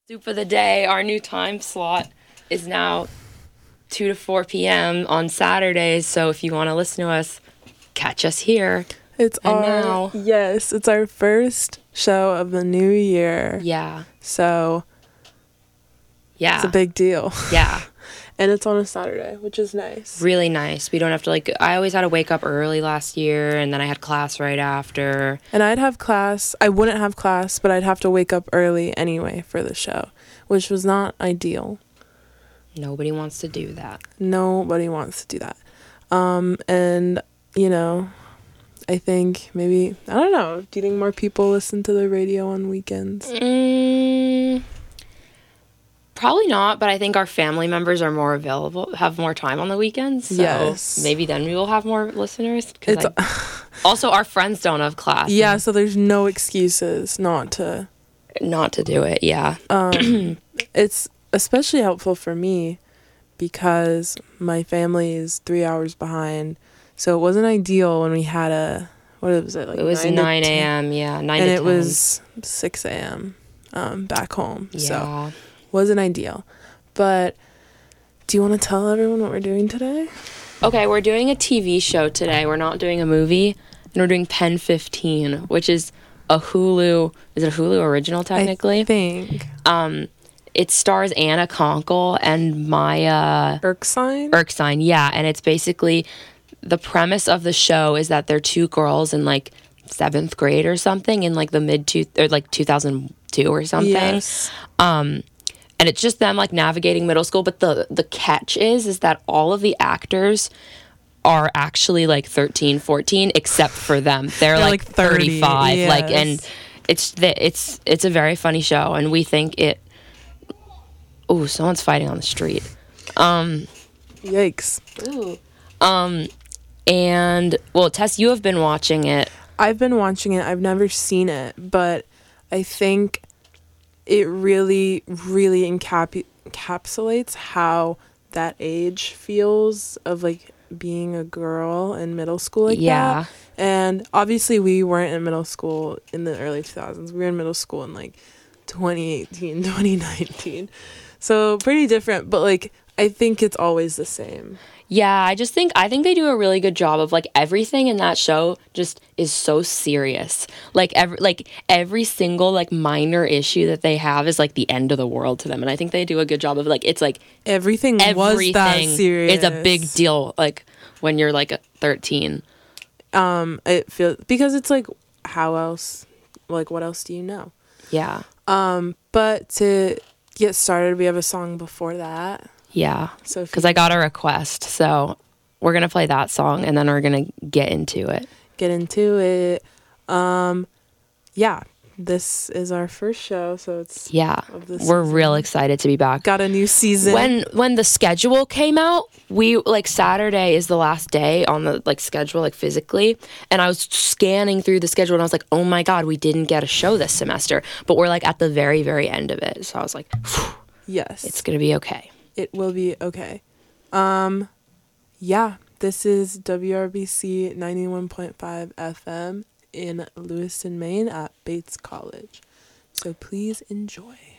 Soup of the day. Our new time slot is now 2 to 4 p.m. on Saturdays. So if you want to listen to us, catch us here. It's our first show of the new year. Yeah. So yeah, it's a big deal. Yeah. And it's on a Saturday, which is nice. Really nice. We don't have to I always had to wake up early last year, and then I had class right after. And I'd have class. I wouldn't have class, but I'd have to wake up early anyway for the show, which was not ideal. Nobody wants to do that. Nobody wants to do that. And, I think maybe, I don't know, do you think more people listen to the radio on weekends? Probably not, but I think our family members are more available, have more time on the weekends. So yes. Maybe then we will have more listeners. Also, our friends don't have class. Yeah, so there's no excuses not to do it, yeah. It's especially helpful for me because my family is 3 hours behind. So it wasn't ideal when we had what was it, like it was 9 a.m., yeah, 9 to 10. And it was 6 a.m. Back home. Yeah. So wasn't ideal. But do you want to tell everyone what we're doing today? Okay, we're doing a TV show today. We're not doing a movie. And we're doing Pen 15, which is a Hulu... Is it a Hulu original, technically? I think. It stars Anna Konkle and Maya... Erskine, yeah. And it's basically... The premise of the show is that they're two girls in, 7th grade or something in, the 2002 or something. Yes. And it's just them navigating middle school, but the catch is that all of the actors are actually 13, 14, except for them. They're 35. Yes. And it's a very funny show, and we think it. Oh, someone's fighting on the street. Yikes. Ooh. And Tess, you have been watching it. I've been watching it. I've never seen it, but I think it really, really encapsulates how that age feels of being a girl in middle school that. And obviously we weren't in middle school in the early 2000s. We were in middle school in 2018, 2019. So pretty different, but I think it's always the same. Yeah, I think they do a really good job of everything in that show just is so serious. Every single minor issue that they have is the end of the world to them, and I think they do a good job of it's everything was that serious. It's a big deal when you're 13. It feels because it's how else what else do you know? Yeah. But to get started, we have a song before that. Yeah, because I got a request, so we're going to play that song, and then we're going to get into it. Yeah, this is our first show, so it's... Yeah, we're real excited to be back. Got a new season. When the schedule came out, we, Saturday is the last day on the, schedule, physically, and I was scanning through the schedule, and I was oh my God, we didn't get a show this semester, but we're, at the very, very end of it, so I was phew, yes. It's going to be okay. It will be okay. Yeah, this is WRBC 91.5 FM in Lewiston, Maine at Bates College. So please enjoy.